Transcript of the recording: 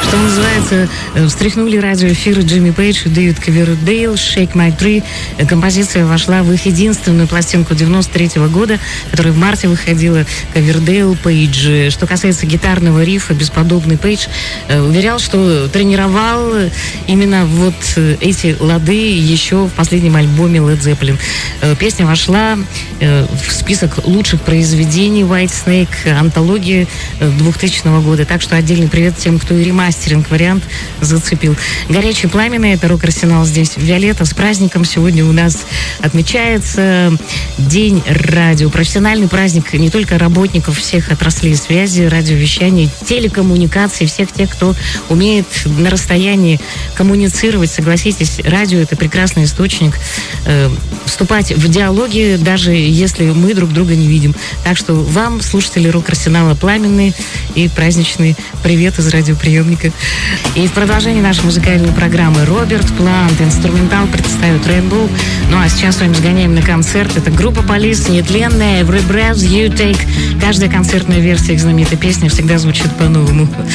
Что называется, встряхнули радиоэфиры Джимми Пейдж и Дэвид Ковердейл, «Shake My Tree». Композиция вошла в их единственную пластинку 93-го года, которая в марте выходила, Ковердейл, Пейдж. Что касается гитарного рифа, бесподобный Пейдж уверял, что тренировал именно вот эти лады еще в последнем альбоме Led Zeppelin. Песня вошла в список лучших произведений White Snake, антологии 2000 года. Так что отдельный привет тем, кто и ремастеринг-вариант зацепил. «Горячий пламенный» — это рок-арсенал здесь. Виолетта, с праздником. Сегодня у нас отмечается День радио. Профессиональный праздник не только работников всех отраслей связи, радиовещания, телекоммуникаций, всех тех, кто умеет на расстоянии коммуницировать. Согласитесь, радио — это прекрасный источник вступать в диалоги, даже если мы друг друга не видим. Так что вам, слушатели рок-арсенала, пламенный и праздничный привет из радиоприемника. И в продолжении нашей музыкальной программы Роберт Плант, инструментал, представит Rainbow. Ну а сейчас с вами сгоняем на концерт. Это группа Police, нетленная, Every Breath You Take. Каждая концертная версия их знаменитой песни всегда звучит по-новому.